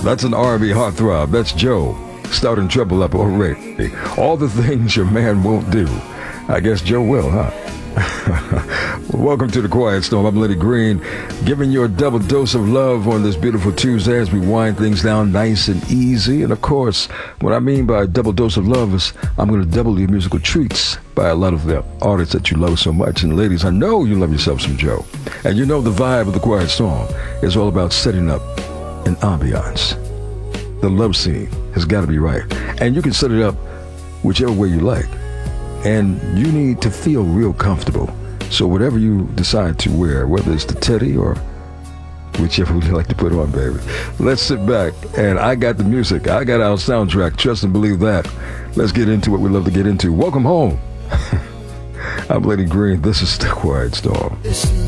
That's an R&B heartthrob. That's Joe, starting trouble up already. All the things your man won't do. I guess Joe will, huh? Welcome to The Quiet Storm. I'm Lenny Green, giving you a double dose of love on this beautiful Tuesday as we wind things down nice and easy. And of course, what I mean by a double dose of love is I'm going to double your musical treats by a lot of the artists that you love so much. And ladies, I know you love yourself some Joe. And you know the vibe of The Quiet Storm is all about setting up an ambiance. The love scene has got to be right. And you can set it up whichever way you like. And you need to feel real comfortable. So whatever you decide to wear, whether it's the teddy or whichever you like to put on, baby, let's sit back. And I got the music. I got our soundtrack. Trust and believe that. Let's get into what we love to get into. Welcome home. I'm Lenny Green. This is The Quiet Storm.